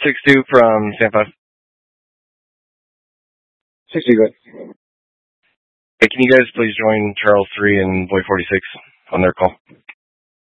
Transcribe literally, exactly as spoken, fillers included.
six two from Stand five. six two, good. Hey, can you guys please join Charles three and Boy forty-six on their call?